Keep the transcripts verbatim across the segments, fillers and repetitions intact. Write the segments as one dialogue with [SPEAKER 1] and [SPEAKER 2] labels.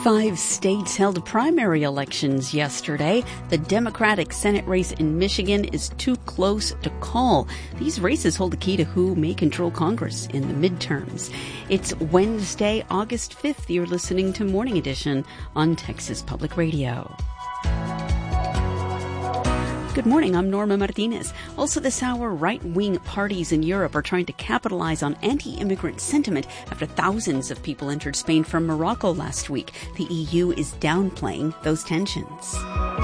[SPEAKER 1] Five states held primary elections yesterday. The Democratic Senate race in Michigan is too close to call. These races hold the key to who may control Congress in the midterms. It's Wednesday, August fifth. You're listening to Morning Edition on Texas Public Radio. Good morning, I'm Norma Martinez. Also this hour, right-wing parties in Europe are trying to capitalize on anti-immigrant sentiment after thousands of people entered Spain from Morocco last week. The E U is downplaying those tensions.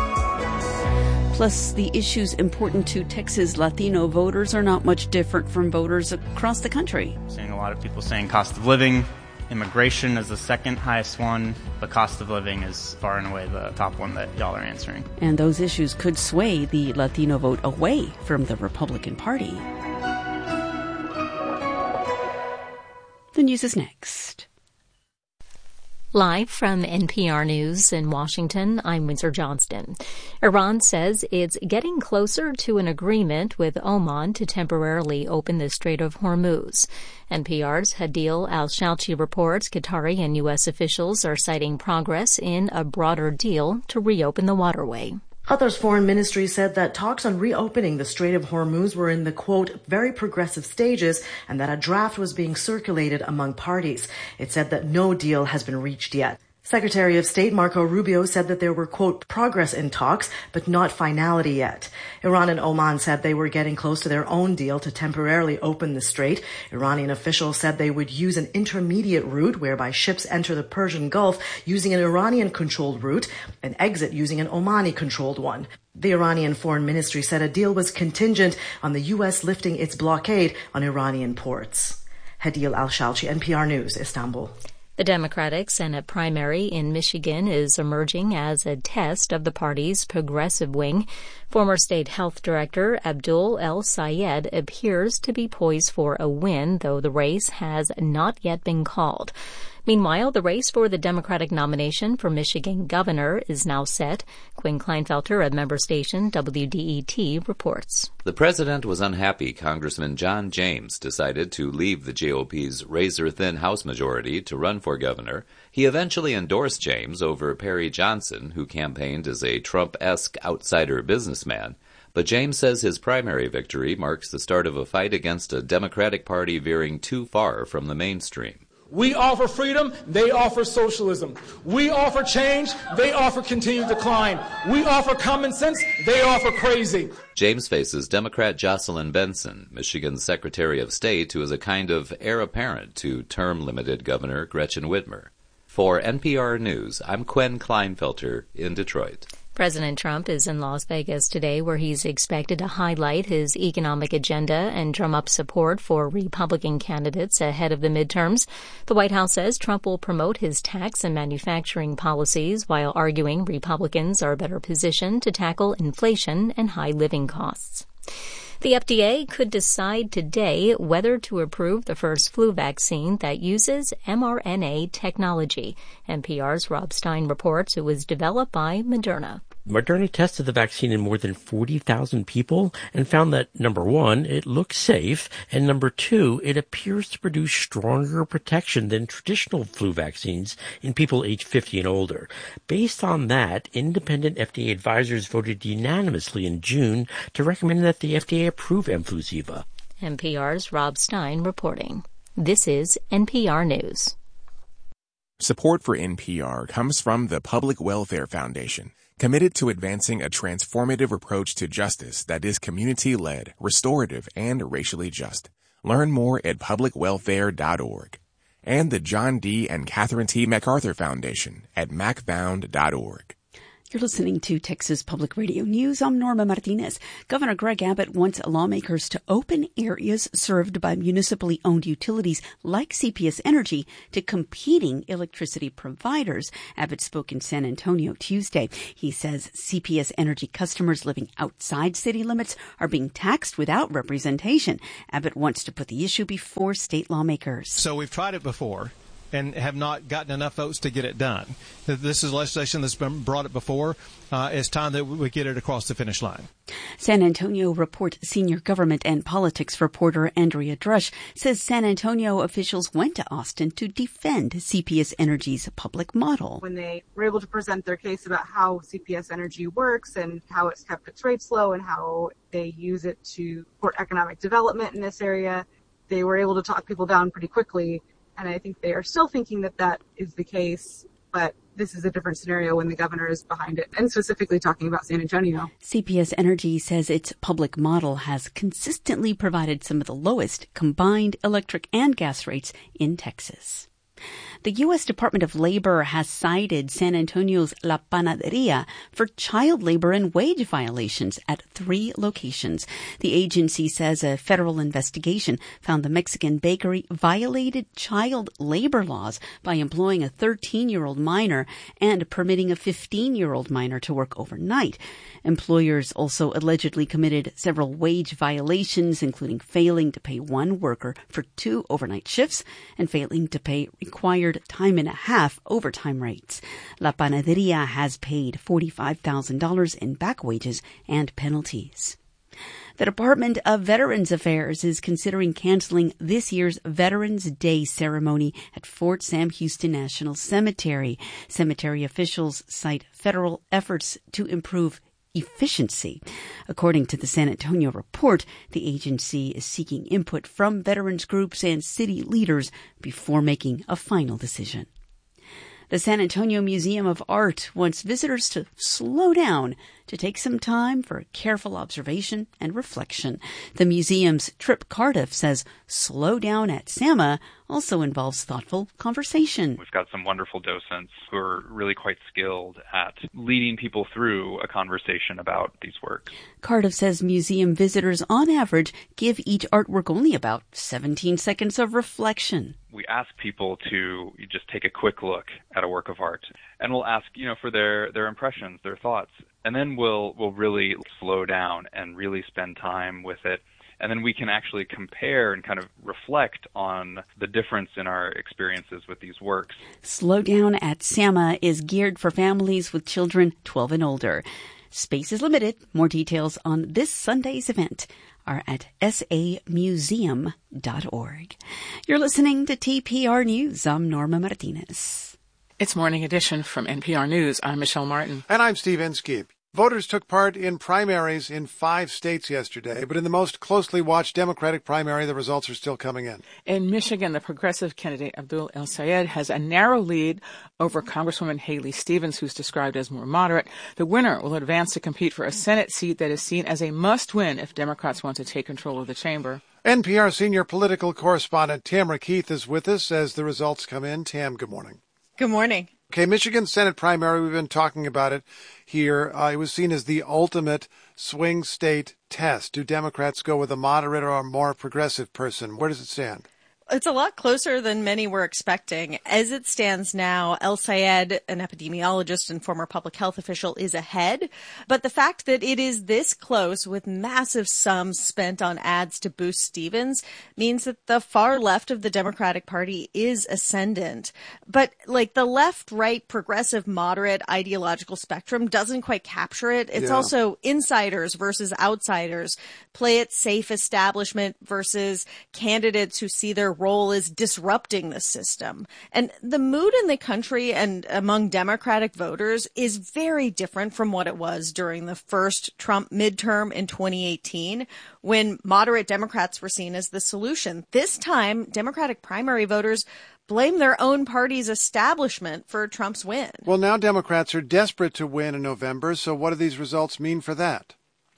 [SPEAKER 1] Plus, the issues important to Texas Latino voters are not much different from voters across the country.
[SPEAKER 2] Seeing a lot of people saying cost of living. Immigration is the second highest one. The cost of living is far and away the top one that y'all are answering.
[SPEAKER 1] And those issues could sway the Latino vote away from the Republican Party. The news is next.
[SPEAKER 3] Live from N P R News in Washington, I'm Windsor Johnston. Iran says it's getting closer to an agreement with Oman to temporarily open the Strait of Hormuz. N P R's Hadil Al-Shalchi reports Qatari and U S officials are citing progress in a broader deal to reopen the waterway.
[SPEAKER 4] Qatar's foreign ministry said that talks on reopening the Strait of Hormuz were in the, quote, very progressive stages and that a draft was being circulated among parties. It said that no deal has been reached yet. Secretary of State Marco Rubio said that there were, quote, progress in talks, but not finality yet. Iran and Oman said they were getting close to their own deal to temporarily open the strait. Iranian officials said they would use an intermediate route whereby ships enter the Persian Gulf using an Iranian-controlled route and exit using an Omani-controlled one. The Iranian Foreign Ministry said a deal was contingent on the U S lifting its blockade on Iranian ports. Hadil Al-Shalchi, N P R News, Istanbul.
[SPEAKER 3] The Democratic Senate primary in Michigan is emerging as a test of the party's progressive wing. Former state health director Abdul El-Sayed appears to be poised for a win, though the race has not yet been called. Meanwhile, the race for the Democratic nomination for Michigan governor is now set. Quinn Kleinfelter of member station W D E T reports.
[SPEAKER 5] The president was unhappy Congressman John James decided to leave the G O P's razor-thin House majority to run for governor. He eventually endorsed James over Perry Johnson, who campaigned as a Trump-esque outsider businessman. But James says his primary victory marks the start of a fight against a Democratic Party veering too far from the mainstream.
[SPEAKER 6] We offer freedom, they offer socialism. We offer change, they offer continued decline. We offer common sense, they offer crazy.
[SPEAKER 5] James faces Democrat Jocelyn Benson, Michigan's Secretary of State, who is a kind of heir apparent to term-limited Governor Gretchen Whitmer. For N P R News, I'm Quinn Kleinfelter in Detroit.
[SPEAKER 3] President Trump is in Las Vegas today, where he's expected to highlight his economic agenda and drum up support for Republican candidates ahead of the midterms. The White House says Trump will promote his tax and manufacturing policies while arguing Republicans are better positioned to tackle inflation and high living costs. The F D A could decide today whether to approve the first flu vaccine that uses mRNA technology. N P R's Rob Stein reports it was developed by Moderna.
[SPEAKER 7] Moderna tested the vaccine in more than forty thousand people and found that, number one, it looks safe, and number two, it appears to produce stronger protection than traditional flu vaccines in people aged fifty and older. Based on that, independent F D A advisors voted unanimously in June to recommend that the F D A approve Mfluziva.
[SPEAKER 3] N P R's Rob Stein reporting. This is N P R News.
[SPEAKER 8] Support for N P R comes from the Public Welfare Foundation, committed to advancing a transformative approach to justice that is community-led, restorative, and racially just. Learn more at public welfare dot org. And the John D. and Catherine T. MacArthur Foundation at mac found dot org.
[SPEAKER 1] You're listening to Texas Public Radio News. I'm Norma Martinez. Governor Greg Abbott wants lawmakers to open areas served by municipally owned utilities like C P S Energy to competing electricity providers. Abbott spoke in San Antonio Tuesday. He says C P S Energy customers living outside city limits are being taxed without representation. Abbott wants to put the issue before state lawmakers.
[SPEAKER 9] So we've tried it before. and have not gotten enough votes to get it done. This is legislation that's been brought up before. Uh, it's time that we get it across the finish line.
[SPEAKER 1] San Antonio Report senior government and politics reporter Andrea Drush says San Antonio officials went to Austin to defend C P S Energy's public model.
[SPEAKER 10] When they were able to present their case about how C P S Energy works and how it's kept its rates low and how they use it to support economic development in this area, they were able to talk people down pretty quickly. And I think they are still thinking that that is the case, but this is a different scenario when the governor is behind it, and specifically talking about San Antonio.
[SPEAKER 1] C P S Energy says its public model has consistently provided some of the lowest combined electric and gas rates in Texas. The U S Department of Labor has cited San Antonio's La Panaderia for child labor and wage violations at three locations. The agency says a federal investigation found the Mexican bakery violated child labor laws by employing a thirteen-year-old minor and permitting a fifteen-year-old minor to work overnight. Employers also allegedly committed several wage violations, including failing to pay one worker for two overnight shifts and failing to pay required time and a half overtime rates. La Panaderia has paid forty-five thousand dollars in back wages and penalties. The Department of Veterans Affairs is considering canceling this year's Veterans Day ceremony at Fort Sam Houston National Cemetery. Cemetery officials cite federal efforts to improve efficiency. According to the San Antonio Report, the agency is seeking input from veterans groups and city leaders before making a final decision. The San Antonio Museum of Art wants visitors to slow down, to take some time for careful observation and reflection. The museum's Trip Cardiff says slow down at SAMA also involves thoughtful conversation.
[SPEAKER 11] We've got some wonderful docents who are really quite skilled at leading people through a conversation about these works.
[SPEAKER 1] Cardiff says museum visitors on average give each artwork only about seventeen seconds of reflection.
[SPEAKER 11] We ask people to just take a quick look at a work of art, and we'll ask, you know, for their, their impressions, their thoughts, and then we'll we'll really slow down and really spend time with it. And then we can actually compare and kind of reflect on the difference in our experiences with these works.
[SPEAKER 1] Slow Down at SAMA is geared for families with children twelve and older. Space is limited. More details on this Sunday's event are at s a museum dot org. You're listening to T P R News. I'm Norma Martinez.
[SPEAKER 12] It's Morning Edition from N P R News. I'm Michelle Martin.
[SPEAKER 13] And I'm Steve Inskeep. Voters took part in primaries in five states yesterday, but in the most closely watched Democratic primary, the results are still coming in.
[SPEAKER 12] In Michigan, the progressive candidate Abdul El-Sayed has a narrow lead over Congresswoman Haley Stevens, who's described as more moderate. The winner will advance to compete for a Senate seat that is seen as a must-win if Democrats want to take control of the chamber.
[SPEAKER 13] N P R senior political correspondent Tamara Keith is with us as the results come in. Tam, good morning.
[SPEAKER 14] Good morning.
[SPEAKER 13] Okay, Michigan Senate primary, we've been talking about it here. Uh, it was seen as the ultimate swing state test. Do Democrats go with a moderate or a more progressive person? Where does it stand?
[SPEAKER 14] It's a lot closer than many were expecting. As it stands now, El-Sayed, an epidemiologist and former public health official, is ahead. But the fact that it is this close with massive sums spent on ads to boost Stevens means that the far left of the Democratic Party is ascendant. But like the left, right, progressive, moderate ideological spectrum doesn't quite capture it. It's yeah. also insiders versus outsiders, play it safe establishment versus candidates who see their role is disrupting the system. And the mood in the country and among Democratic voters is very different from what it was during the first Trump midterm in twenty eighteen, when moderate Democrats were seen as the solution. This time, Democratic primary voters blame their own party's establishment for Trump's win.
[SPEAKER 13] Well, now Democrats are desperate to win in November, so what do these results mean for that?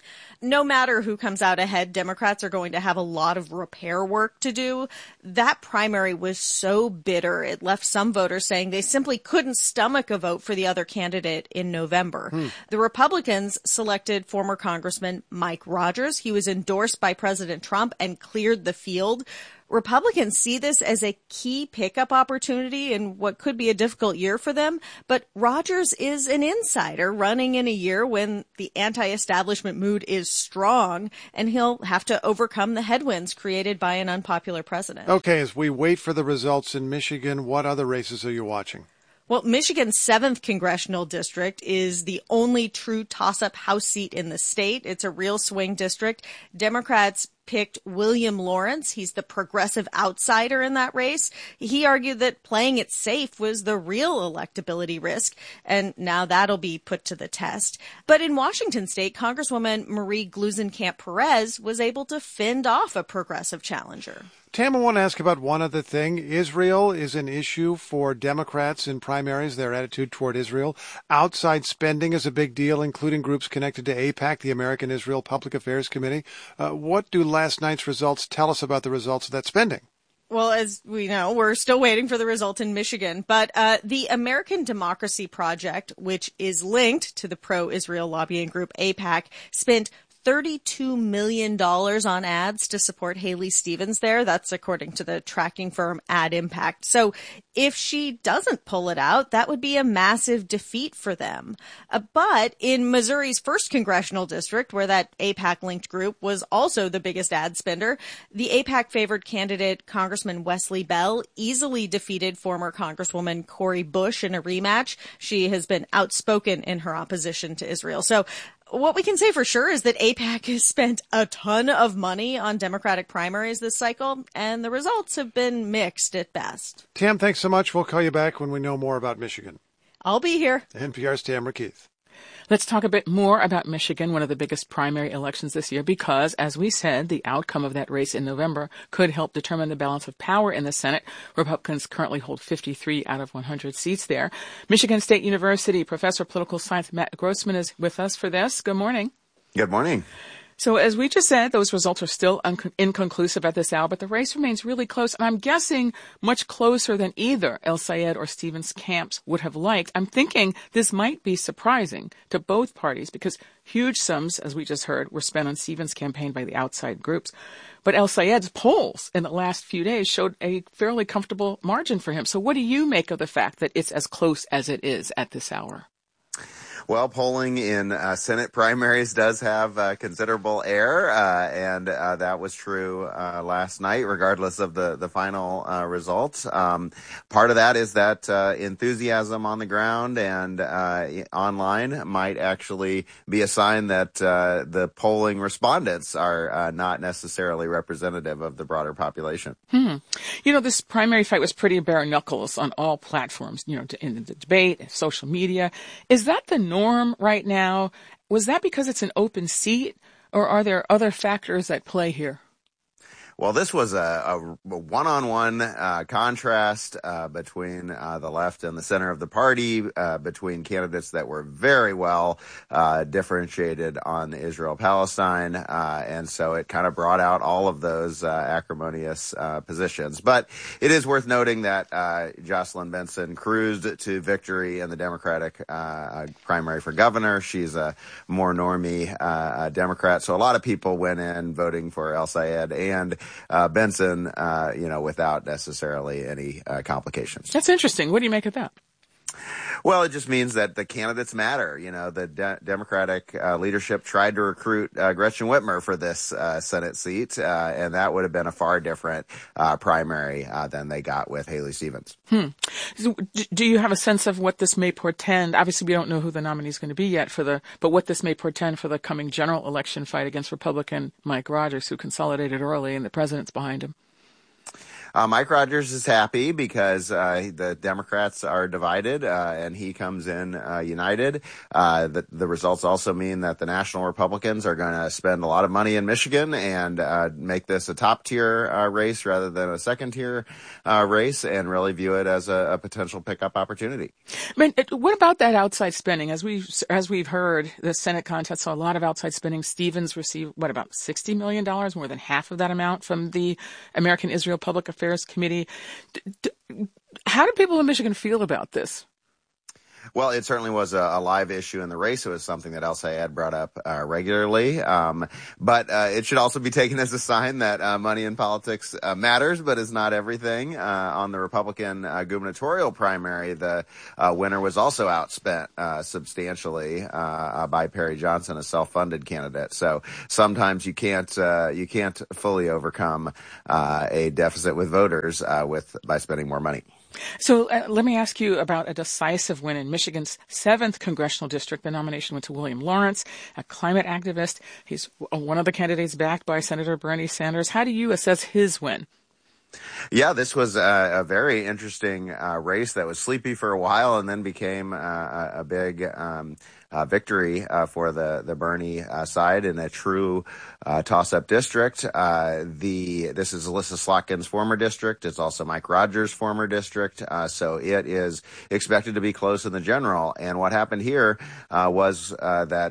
[SPEAKER 14] No matter who comes out ahead, Democrats are going to have a lot of repair work to do. That primary was so bitter, it left some voters saying they simply couldn't stomach a vote for the other candidate in November. Hmm. The Republicans selected former Congressman Mike Rogers. He was endorsed by President Trump and cleared the field. Republicans see this as a key pickup opportunity in what could be a difficult year for them. But Rogers is an insider running in a year when the anti-establishment mood is strong, and he'll have to overcome the headwinds created by an unpopular president.
[SPEAKER 13] Okay, as we wait for the results in Michigan, what other races are you watching?
[SPEAKER 14] Well, Michigan's seventh congressional district is the only true toss-up House seat in the state. It's a real swing district. Democrats picked William Lawrence. He's the progressive outsider in that race. He argued that playing it safe was the real electability risk, and now that'll be put to the test. But in Washington state, Congresswoman Marie Gluesenkamp-Perez was able to fend off a progressive challenger.
[SPEAKER 13] Tam, I want to ask about one other thing. Israel is an issue for Democrats in primaries, their attitude toward Israel. Outside spending is a big deal, including groups connected to AIPAC, the American Israel Public Affairs Committee. Uh, what do last night's results tell us about the results of that spending?
[SPEAKER 14] Well, as we know, we're still waiting for the result in Michigan. But uh, the American Democracy Project, which is linked to the pro-Israel lobbying group AIPAC, spent thirty-two million dollars on ads to support Haley Stevens there. That's according to the tracking firm Ad Impact. So if she doesn't pull it out, that would be a massive defeat for them. Uh, but in Missouri's first congressional district, where that AIPAC-linked group was also the biggest ad spender, the AIPAC-favored candidate, Congressman Wesley Bell, easily defeated former Congresswoman Cori Bush in a rematch. She has been outspoken in her opposition to Israel. So what we can say for sure is that AIPAC has spent a ton of money on Democratic primaries this cycle, and the results have been mixed at best.
[SPEAKER 13] Tam, thanks so much. We'll call you back when we know more about Michigan.
[SPEAKER 14] I'll be here.
[SPEAKER 13] N P R's Tamara Keith.
[SPEAKER 12] Let's talk a bit more about Michigan, one of the biggest primary elections this year, because, as we said, the outcome of that race in November could help determine the balance of power in the Senate. Republicans currently hold fifty-three out of one hundred seats there. Michigan State University professor of political science Matt Grossman is with us for this. Good morning.
[SPEAKER 15] Good morning.
[SPEAKER 12] So as we just said, those results are still un- inconclusive at this hour, but the race remains really close, and I'm guessing much closer than either El-Sayed or Stevens camps would have liked. I'm thinking this might be surprising to both parties because huge sums, as we just heard, were spent on Stevens' campaign by the outside groups. But El-Sayed's polls in the last few days showed a fairly comfortable margin for him. So what do you make of the fact that it's as close as it is at this hour?
[SPEAKER 15] Well, polling in uh, Senate primaries does have uh, considerable air, uh, and uh, that was true uh, last night, regardless of the, the final uh, results. Um, part of that is that uh, enthusiasm on the ground and uh, online might actually be a sign that uh, the polling respondents are uh, not necessarily representative of the broader population.
[SPEAKER 12] Hmm. You know, this primary fight was pretty bare knuckles on all platforms, you know, in the debate, social media. Is that the norm right now? Was that because it's an open seat, or are there other factors at play here?
[SPEAKER 15] Well, this was a, a one-on-one uh, contrast uh, between uh, the left and the center of the party, uh, between candidates that were very well uh, differentiated on Israel-Palestine, uh, and so it kind of brought out all of those uh, acrimonious uh, positions. But it is worth noting that uh, Jocelyn Benson cruised to victory in the Democratic uh, primary for governor. She's a more normie uh, Democrat, so a lot of people went in voting for El-Sayed and Uh, Benson, uh, you know, without necessarily any uh, complications.
[SPEAKER 12] That's interesting. What do you make of that?
[SPEAKER 15] Well, it just means that the candidates matter. You know, the de- Democratic uh, leadership tried to recruit uh, Gretchen Whitmer for this uh, Senate seat, uh, and that would have been a far different uh, primary uh, than they got with Haley Stevens.
[SPEAKER 12] Hmm. So, do you have a sense of what this may portend? Obviously, we don't know who the nominee is going to be yet for the, but what this may portend for the coming general election fight against Republican Mike Rogers, who consolidated early, and the president's behind him.
[SPEAKER 15] Uh, Mike Rogers is happy because uh, the Democrats are divided, uh, and he comes in uh, united. Uh, the, the results also mean that the National Republicans are going to spend a lot of money in Michigan and uh, make this a top-tier uh, race rather than a second-tier uh, race, and really view it as a, a potential pickup opportunity.
[SPEAKER 12] I mean, what about that outside spending? As we as we've heard, the Senate contest saw a lot of outside spending. Stevens received what, about sixty million dollars, more than half of that amount from the American Israel Public Affairs Committee. D- d- how do people in Michigan feel about this?
[SPEAKER 15] Well, it certainly was a, a live issue in the race. It was something that El-Sayed brought up uh, regularly. Um, but uh, it should also be taken as a sign that uh, money in politics uh, matters, but is not everything. Uh, on the Republican uh, gubernatorial primary, the uh, winner was also outspent uh, substantially uh, by Perry Johnson, a self-funded candidate. So sometimes you can't uh, you can't fully overcome uh, a deficit with voters uh, with by spending more money.
[SPEAKER 12] So uh, let me ask you about a decisive win in Michigan's seventh congressional district. The nomination went to William Lawrence, a climate activist. He's one of the candidates backed by Senator Bernie Sanders. How do you assess his win?
[SPEAKER 15] Yeah, this was a, a very interesting uh, race that was sleepy for a while and then became uh, a, a big um, uh, victory uh, for the the Bernie uh, side in a true uh, toss-up district. Uh, the this is Alyssa Slotkin's former district. It's also Mike Rogers' former district. Uh, so it is expected to be close in the general. And what happened here uh, was uh, that